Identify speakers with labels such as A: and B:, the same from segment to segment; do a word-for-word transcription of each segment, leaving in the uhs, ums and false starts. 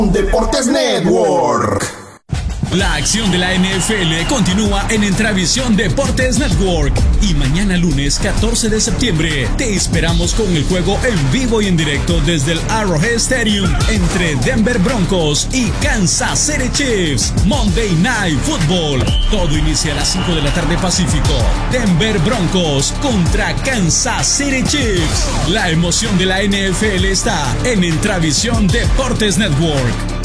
A: Deportes Network.
B: La acción de la N F L continúa en Entravisión Deportes Network y mañana lunes catorce de septiembre te esperamos con el juego en vivo y en directo desde el Arrowhead Stadium entre Denver Broncos y Kansas City Chiefs. Monday Night Football. Todo inicia a las cinco de la tarde Pacífico. Denver Broncos contra Kansas City Chiefs. La emoción de la N F L está en Entravisión Deportes Network.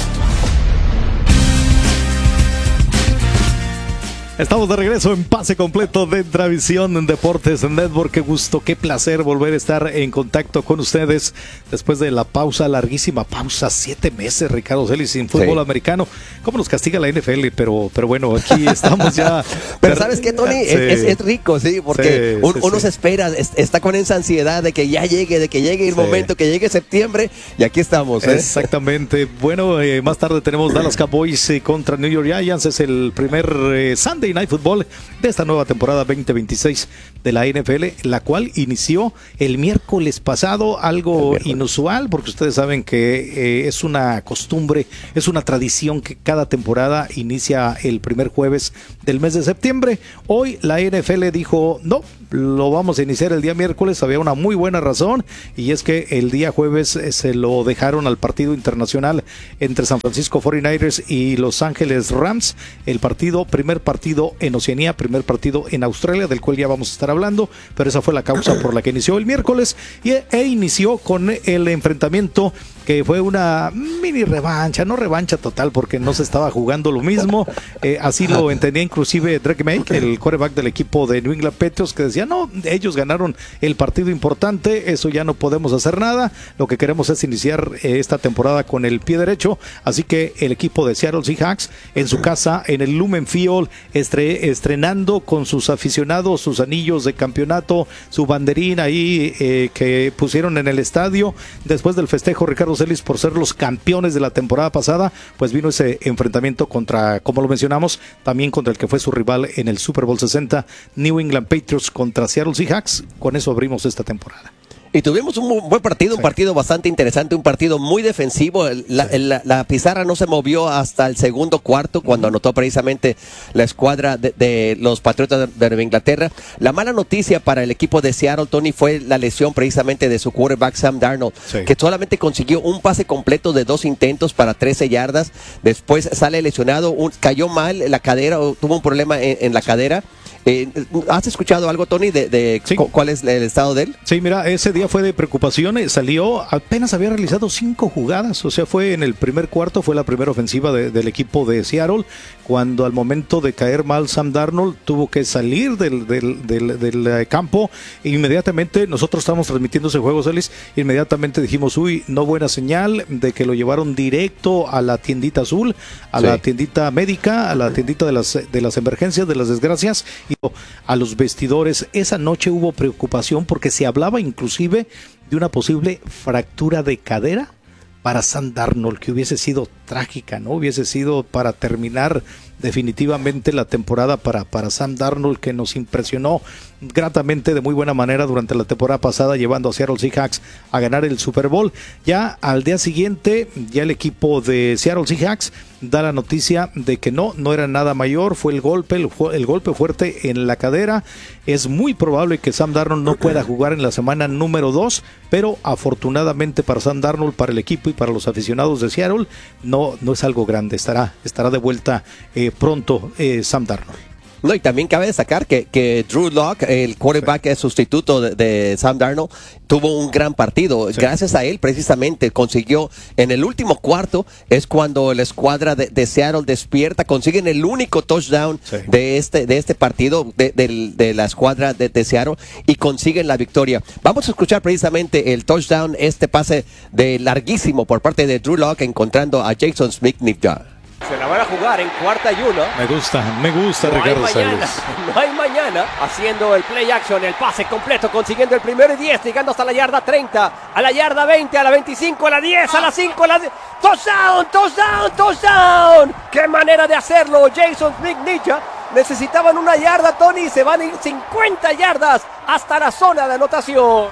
C: Estamos de regreso en pase completo de Entravisión en Deportes Network. Qué gusto, qué placer volver a estar en contacto con ustedes después de la pausa, larguísima pausa, siete meses, Ricardo Celis, sin fútbol sí. americano. ¿Cómo nos castiga la N F L? Pero, pero bueno, aquí estamos ya.
D: Pero ¿sabes qué, Tony? Sí. Es, es rico, sí, porque sí, un, sí, uno sí. se espera, está con esa ansiedad de que ya llegue, de que llegue el sí. momento, que llegue septiembre, y aquí estamos. ¿eh?
C: Exactamente. Bueno, eh, más tarde tenemos Dallas Cowboys eh, contra New York Giants. Es el primer eh, Sunday Night Football de esta nueva temporada veinte veintiséis de la N F L, la cual inició el miércoles pasado, algo miércoles. inusual, porque ustedes saben que eh, es una costumbre, es una tradición que cada temporada inicia el primer jueves del mes de septiembre. Hoy la N F L dijo, no, lo vamos a iniciar el día miércoles. Había una muy buena razón, y es que el día jueves eh, se lo dejaron al partido internacional entre San Francisco cuarenta y nueve ers y Los Ángeles Rams, el partido, primer partido en Oceanía, primer partido en Australia, del cual ya vamos a estar hablando, pero esa fue la causa por la que inició el miércoles, y e inició con el enfrentamiento que fue una mini revancha, no revancha total porque no se estaba jugando lo mismo, eh, así lo entendía inclusive Drake May, el quarterback del equipo de New England Patriots, que decía, no, ellos ganaron el partido importante, eso ya no podemos hacer nada, lo que queremos es iniciar eh, esta temporada con el pie derecho, así que el equipo de Seattle Seahawks en su casa, en el Lumen Field, estre, estrenando con sus aficionados sus anillos de campeonato, su banderín ahí eh, que pusieron en el estadio, después del festejo, Ricardo Celis, por ser los campeones de la temporada pasada, pues vino ese enfrentamiento contra, como lo mencionamos, también contra el que fue su rival en el Super Bowl sesenta, New England Patriots contra Seattle Seahawks. Con eso abrimos esta temporada.
D: Y tuvimos un buen partido, sí. un partido bastante interesante, un partido muy defensivo. La, sí. la, la pizarra no se movió hasta el segundo cuarto, cuando uh-huh. anotó precisamente la escuadra de, de los Patriotas de Nueva Inglaterra. La mala noticia para el equipo de Seattle, Tony, fue la lesión precisamente de su quarterback Sam Darnold, sí. que solamente consiguió un pase completo de dos intentos para trece yardas. Después sale lesionado, un, cayó mal la cadera, tuvo un problema en, en la cadera. Eh, ¿Has escuchado algo, Tony, de, de sí. cu- cuál es el estado de él?
C: Sí, mira, ese día fue de preocupación, eh, salió, apenas había realizado cinco jugadas, o sea, fue en el primer cuarto, fue la primera ofensiva de, del equipo de Seattle, cuando al momento de caer mal Sam Darnold tuvo que salir del, del, del, del campo, e inmediatamente nosotros estábamos transmitiendo ese juego, Celis, inmediatamente dijimos, uy, no buena señal de que lo llevaron directo a la tiendita azul, a sí. la tiendita médica, a la tiendita de las, de las emergencias, de las desgracias, y a los vestidores. Esa noche hubo preocupación porque se hablaba inclusive de una posible fractura de cadera para Sam Darnold, que hubiese sido trágica, ¿no? Hubiese sido para terminar definitivamente la temporada para, para Sam Darnold, que nos impresionó gratamente de muy buena manera durante la temporada pasada, llevando a Seattle Seahawks a ganar el Super Bowl. Ya al día siguiente, ya el equipo de Seattle Seahawks da la noticia de que no, no era nada mayor, fue el golpe, el, el golpe fuerte en la cadera. Es muy probable que Sam Darnold no pueda jugar en la semana número dos, pero afortunadamente para Sam Darnold, para el equipo y para los aficionados de Seattle, no, no es algo grande, estará, estará de vuelta eh, pronto eh, Sam Darnold.
D: No, y también cabe destacar que, que Drew Lock, el quarterback sí. sustituto de, de Sam Darnold, tuvo un gran partido. Sí. Gracias a él, precisamente, consiguió en el último cuarto, es cuando la escuadra de, de Seattle despierta, consiguen el único touchdown sí. de este de este partido, de, de, de la escuadra de, de Seattle, y consiguen la victoria. Vamos a escuchar precisamente el touchdown, este pase de larguísimo por parte de Drew Lock, encontrando a Jason Smith-Njigba.
E: Se la van a jugar en cuarta y uno.
C: Me gusta, me gusta,
E: no
C: Ricardo
E: hay mañana, no hay mañana. Haciendo el play action, el pase completo, consiguiendo el primero y diez, llegando hasta la yarda treinta, a la yarda veinte, a la veinticinco, a la diez, a la cinco, a la diez. ¡Touchdown, touchdown, touchdown! ¡Qué manera de hacerlo! Jason Smith-Njigba. Necesitaban una yarda, Tony, se van a ir cincuenta yardas hasta la zona de anotación.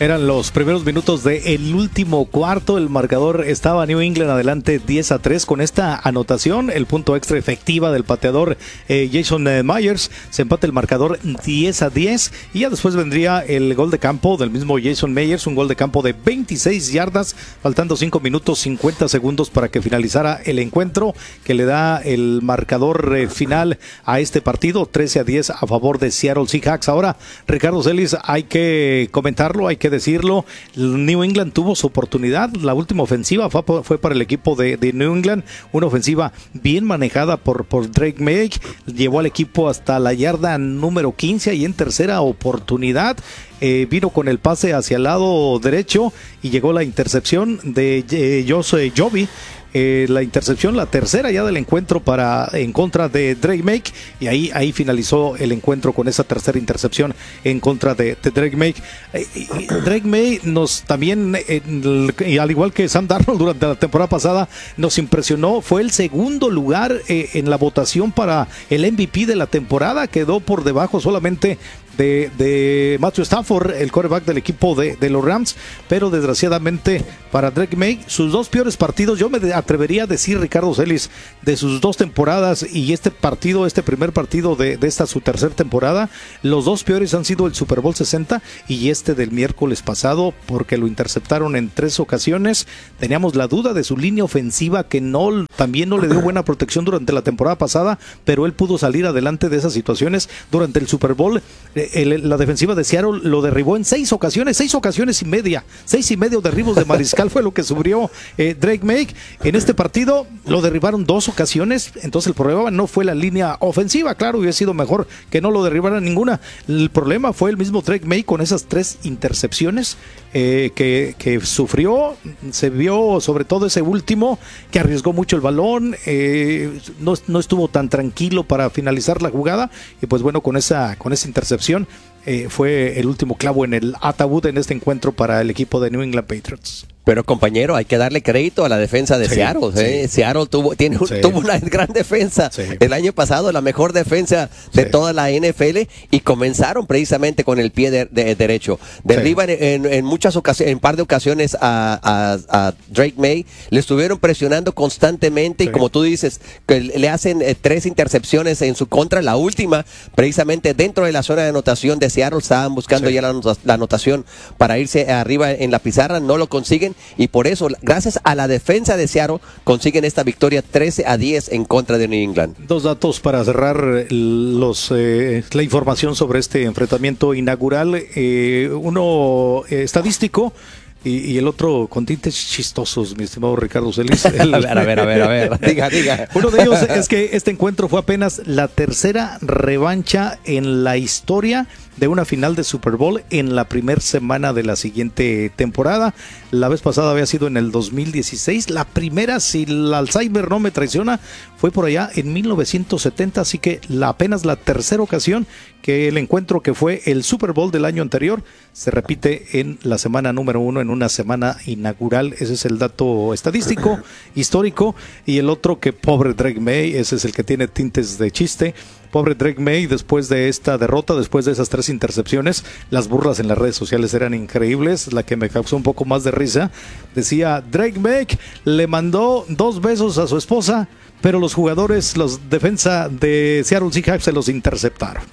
C: Eran los primeros minutos del último cuarto. El marcador estaba New England adelante diez a tres. Con esta anotación, el punto extra efectiva del pateador eh, Jason eh, Myers, se empata el marcador diez a diez. Y ya después vendría el gol de campo del mismo Jason Myers, un gol de campo de veintiséis yardas, faltando cinco minutos cincuenta segundos para que finalizara el encuentro, que le da el marcador eh, final a este partido, trece a diez a favor de Seattle Seahawks. Ahora, Ricardo Celis, hay que comentarlo, hay que decirlo, New England tuvo su oportunidad. La última ofensiva fue, fue para el equipo de, de New England, una ofensiva bien manejada por, por Drake May, llevó al equipo hasta la yarda número quince y en tercera oportunidad eh, vino con el pase hacia el lado derecho y llegó la intercepción de eh, Josh Joby. Eh, la intercepción, la tercera ya del encuentro para en contra de Drake May, y ahí, ahí finalizó el encuentro con esa tercera intercepción en contra de, de Drake May. Eh, Drake May nos también, eh, y al igual que Sam Darnold durante la temporada pasada, nos impresionó. Fue el segundo lugar eh, en la votación para el M V P de la temporada, quedó por debajo solamente De, de Matthew Stafford, el quarterback del equipo de, de los Rams, pero desgraciadamente para Drake May, sus dos peores partidos, yo me atrevería a decir, Ricardo Celis, de sus dos temporadas y este partido, este primer partido de, de esta su tercera temporada, los dos peores han sido el Super Bowl sesenta y este del miércoles pasado, porque lo interceptaron en tres ocasiones. Teníamos la duda de su línea ofensiva, que no también no le dio buena protección durante la temporada pasada, pero él pudo salir adelante de esas situaciones durante el Super Bowl. El, la defensiva de Seattle lo derribó en seis ocasiones, seis ocasiones y media, seis y medio derribos de mariscal fue lo que sufrió eh, Drake May. En este partido lo derribaron dos ocasiones, entonces el problema no fue la línea ofensiva, claro, hubiera sido mejor que no lo derribara ninguna. El problema fue el mismo Drake May con esas tres intercepciones eh, que, que sufrió. Se vio sobre todo ese último, que arriesgó mucho el balón, eh, no, no estuvo tan tranquilo para finalizar la jugada, y pues bueno, con esa, con esa intercepción Eh, fue el último clavo en el ataúd en este encuentro para el equipo de New England Patriots.
D: Pero compañero, hay que darle crédito a la defensa de sí, Seattle. ¿eh? Sí. Seattle tuvo, tiene, sí. tuvo una gran defensa. Sí. El año pasado, la mejor defensa de sí. toda la N F L, y comenzaron precisamente con el pie de, de, derecho. Derriban sí. en, en muchas ocasiones, en par de ocasiones a, a, a Drake May, le estuvieron presionando constantemente sí. y como tú dices, que le hacen eh, tres intercepciones en su contra. La última, precisamente dentro de la zona de anotación de Seattle, estaban buscando sí. ya la, la anotación para irse arriba en la pizarra, no lo consiguen. Y por eso, gracias a la defensa de Seattle, consiguen esta victoria trece a diez en contra de New England.
C: Dos datos para cerrar los eh, la información sobre este enfrentamiento inaugural. Eh, uno eh, estadístico y, y el otro con tintes chistosos, mi estimado Ricardo Celis. El,
D: a ver, a ver, a ver, a ver. diga, diga.
C: Uno de ellos es que este encuentro fue apenas la tercera revancha en la historia de una final de Super Bowl en la primera semana de la siguiente temporada. La vez pasada había sido en el dos mil dieciséis. La primera, si el Alzheimer no me traiciona, fue por allá en mil novecientos setenta, así que la, apenas la tercera ocasión que el encuentro que fue el Super Bowl del año anterior se repite en la semana número uno, en una semana inaugural. Ese es el dato estadístico, histórico. Y el otro, que pobre Drake May, ese es el que tiene tintes de chiste. Pobre Drake May, después de esta derrota, después de esas tres intercepciones, las burlas en las redes sociales eran increíbles. La que me causó un poco más de risa decía: Drake May le mandó dos besos a su esposa, pero los jugadores, los defensa de Seattle Seahawks, se los interceptaron.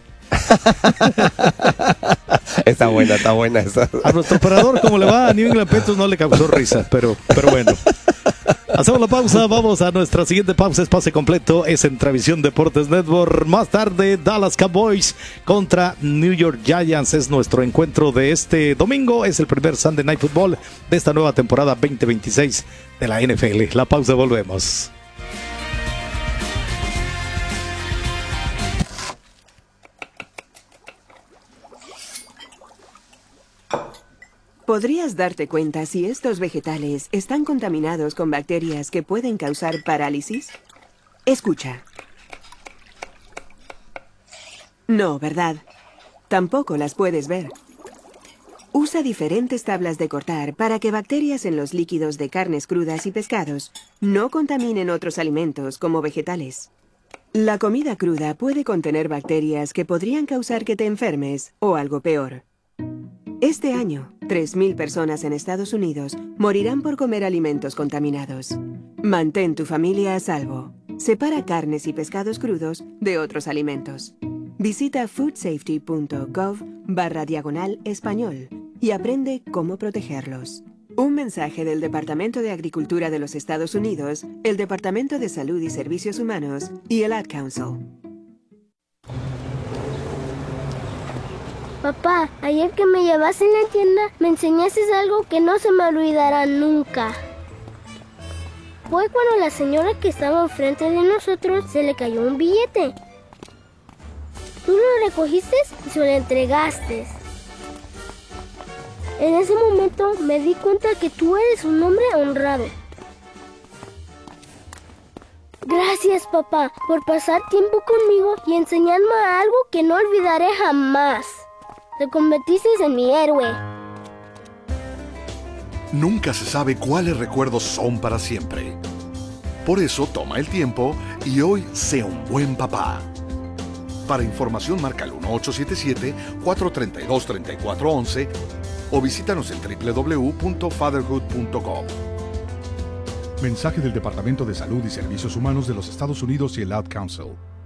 D: Está buena, está buena esa.
C: A nuestro operador, como le va a New England Patriots, no le causó risa, pero, pero bueno. Hacemos la pausa, vamos a nuestra siguiente pausa. Espacio completo es en Travisión Deportes Network. Más tarde, Dallas Cowboys contra New York Giants es nuestro encuentro de este domingo. Es el primer Sunday Night Football de esta nueva temporada veinte veintiséis de la N F L. La pausa, volvemos.
F: ¿Podrías darte cuenta si estos vegetales están contaminados con bacterias que pueden causar parálisis? Escucha. No, ¿verdad? Tampoco las puedes ver. Usa diferentes tablas de cortar para que bacterias en los líquidos de carnes crudas y pescados no contaminen otros alimentos como vegetales. La comida cruda puede contener bacterias que podrían causar que te enfermes o algo peor. Este año, tres mil personas en Estados Unidos morirán por comer alimentos contaminados. Mantén tu familia a salvo. Separa carnes y pescados crudos de otros alimentos. Visita foodsafety.gov barra diagonal español y aprende cómo protegerlos. Un mensaje del Departamento de Agricultura de los Estados Unidos, el Departamento de Salud y Servicios Humanos y el Ad Council.
G: Papá, ayer que me llevaste en la tienda, me enseñaste algo que no se me olvidará nunca. Fue cuando la señora que estaba enfrente de nosotros se le cayó un billete. Tú lo recogiste y se lo entregaste. En ese momento me di cuenta que tú eres un hombre honrado. Gracias, papá, por pasar tiempo conmigo y enseñarme algo que no olvidaré jamás. Te convertiste en mi héroe.
H: Nunca se sabe cuáles recuerdos son para siempre. Por eso toma el tiempo y hoy sé un buen papá. Para información marca el uno ocho siete siete, cuatro tres dos, tres cuatro uno uno o visítanos en doble u doble u doble u punto fatherhood punto com.
I: Mensaje del Departamento de Salud y Servicios Humanos de los Estados Unidos y el Ad Council.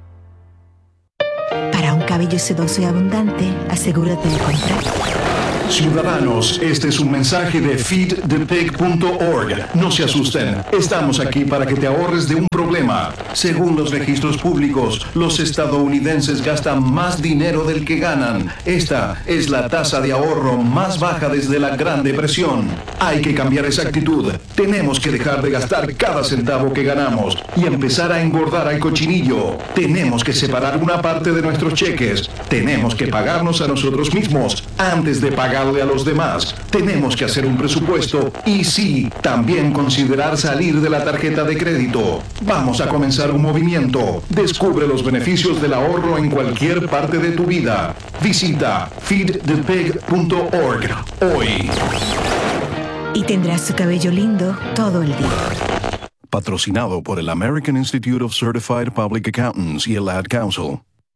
J: Para un cabello sedoso y abundante, asegúrate de comprar.
A: Ciudadanos, este es un mensaje de feed the pig punto org. No se asusten, estamos aquí para que te ahorres de un problema. Según los registros públicos, los estadounidenses gastan más dinero del que ganan. Esta es la tasa de ahorro más baja desde la Gran Depresión. Hay que cambiar esa actitud. Tenemos que dejar de gastar cada centavo que ganamos y empezar a engordar al cochinillo. Tenemos que separar una parte de nuestros cheques. Tenemos que pagarnos a nosotros mismos antes de pagar a los demás. Tenemos que hacer un presupuesto y sí, también considerar salir de la tarjeta de crédito. Vamos a comenzar un movimiento. Descubre los beneficios del ahorro en cualquier parte de tu vida. Visita feed the pig punto org hoy.
J: Y tendrás tu cabello lindo todo el día.
A: Patrocinado por el American Institute of Certified Public Accountants y el Ad Council.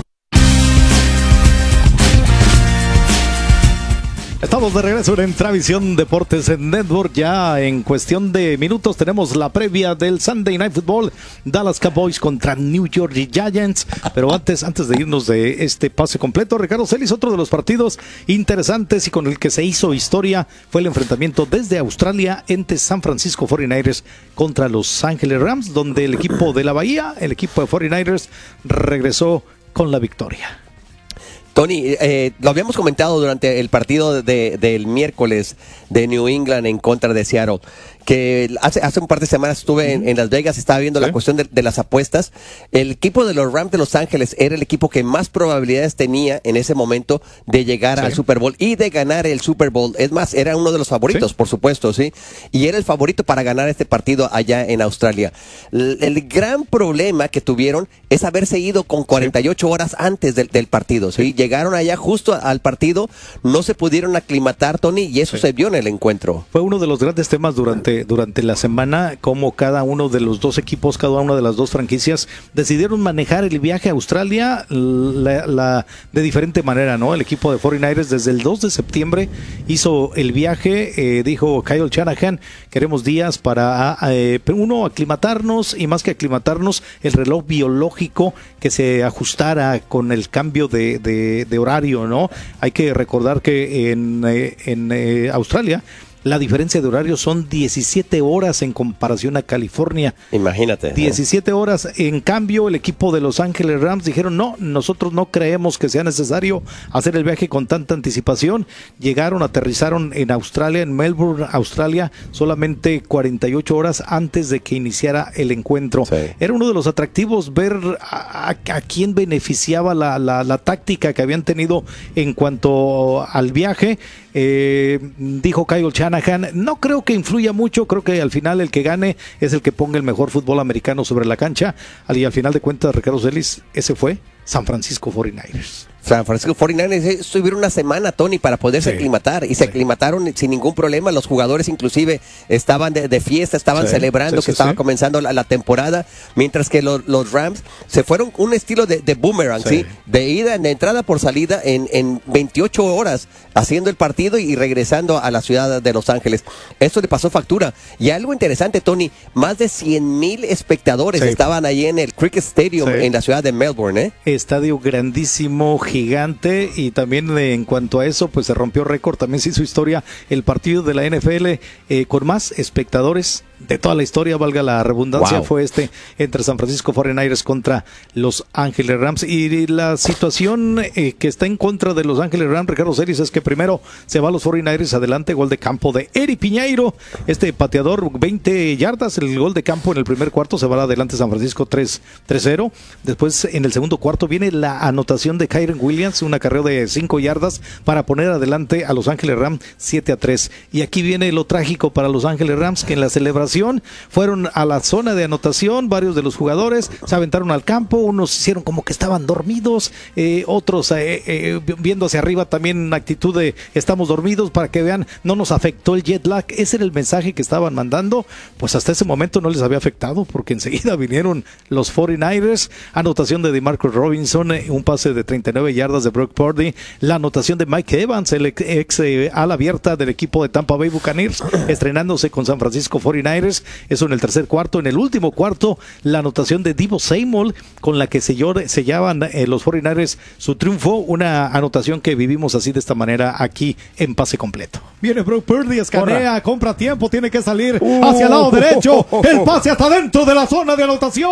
C: Estamos de regreso en Travisión Deportes en Network. Ya en cuestión de minutos tenemos la previa del Sunday Night Football, Dallas Cowboys contra New York Giants. Pero antes, antes de irnos de este pase completo, Ricardo Celis, otro de los partidos interesantes y con el que se hizo historia fue el enfrentamiento desde Australia entre San Francisco cuarenta y nueve ers contra Los Ángeles Rams, donde el equipo de la Bahía, el equipo de cuarenta y nueve ers, regresó con la victoria.
D: Tony, eh, lo habíamos comentado durante el partido de, del miércoles de New England en contra de Seattle, que hace, hace un par de semanas estuve en, en Las Vegas, estaba viendo ¿Sí? la cuestión de, de las apuestas. El equipo de los Rams de Los Ángeles era el equipo que más probabilidades tenía en ese momento de llegar ¿Sí? al Super Bowl y de ganar el Super Bowl. Es más, era uno de los favoritos, ¿Sí? por supuesto, sí. Y era el favorito para ganar este partido allá en Australia. El, el gran problema que tuvieron es haberse ido con cuarenta y ocho ¿Sí? horas antes del, del partido, ¿sí? ¿Sí? Llegaron allá justo al partido, no se pudieron aclimatar, Tony, y eso sí. se vio en el encuentro.
C: Fue uno de los grandes temas durante, durante la semana, como cada uno de los dos equipos, cada una de las dos franquicias decidieron manejar el viaje a Australia la, la, de diferente manera, ¿no? El equipo de cuarenta y nueve ers desde el dos de septiembre hizo el viaje, eh, dijo Kyle Shanahan, queremos días para, eh, uno, aclimatarnos, y más que aclimatarnos, el reloj biológico que se ajustara con el cambio de, de, de horario, ¿no? Hay que recordar que en, eh, en eh, Australia la diferencia de horario son diecisiete horas en comparación a California.
D: Imagínate.
C: diecisiete horas. En cambio, el equipo de Los Ángeles Rams dijeron, no, nosotros no creemos que sea necesario hacer el viaje con tanta anticipación. Llegaron, aterrizaron en Australia, en Melbourne, Australia, solamente cuarenta y ocho horas antes de que iniciara el encuentro. Sí. Era uno de los atractivos ver a, a, a quién beneficiaba la, la, la táctica que habían tenido en cuanto al viaje. Eh, dijo Kyle Shanahan, no creo que influya mucho, creo que al final el que gane es el que ponga el mejor fútbol americano sobre la cancha, y al final de cuentas, Ricardo Celis, ese fue San Francisco cuarenta y nueve ers.
D: San Francisco cuarenta y nueve ers estuvieron una semana, Tony, para poderse sí. aclimatar y se sí. aclimataron sin ningún problema. Los jugadores inclusive estaban de, de fiesta, estaban sí. celebrando sí, sí, que estaba sí. comenzando la, la temporada, mientras que los, los Rams se fueron un estilo de, de boomerang, sí. ¿sí? De ida, de entrada por salida en, en veintiocho horas, haciendo el partido y regresando a la ciudad de Los Ángeles. Esto le pasó factura. Y algo interesante, Tony, más de cien mil espectadores sí. estaban allí en el Cricket Stadium sí. en la ciudad de Melbourne. ¿eh?
C: Estadio grandísimo, gigante, y también eh, en cuanto a eso, pues se rompió récord, también se hizo historia el partido de la N F L eh, con más espectadores de toda la historia, valga la redundancia, wow. fue este entre San Francisco cuarenta y nueve ers contra Los Ángeles Rams. Y la situación eh, que está en contra de Los Ángeles Rams, Ricardo Celis, es que primero se va a los cuarenta y nueve ers adelante, gol de campo de Eri Piñeiro, este pateador, veinte yardas, el gol de campo en el primer cuarto, se va adelante San Francisco tres cero. Después en el segundo cuarto viene la anotación de Kyren Williams, un acarreo de cinco yardas para poner adelante a Los Ángeles Rams siete a tres. Y aquí viene lo trágico para Los Ángeles Rams, que en la celebración fueron a la zona de anotación, varios de los jugadores se aventaron al campo, unos hicieron como que estaban dormidos, eh, otros eh, eh, viendo hacia arriba también una actitud de estamos dormidos, para que vean, no nos afectó el jet lag. Ese era el mensaje que estaban mandando. Pues hasta ese momento no les había afectado, porque enseguida vinieron los cuarenta y nueve ers, anotación de DeMarcus Robinson, eh, un pase de treinta y nueve yardas de Brock Purdy, la anotación de Mike Evans, el ex, ex eh, ala abierta del equipo de Tampa Bay Buccaneers, estrenándose con San Francisco cuarenta y nueve ers. Eso en el tercer cuarto. En el último cuarto, la anotación de Deebo Samuel, con la que sellaban eh, los cuarenta y nueve ers su triunfo, una anotación que vivimos así de esta manera aquí en Pase Completo. Viene Brock Purdy, escanea, compra tiempo, tiene que salir uh, hacia el lado derecho, el pase hasta dentro de la zona de anotación.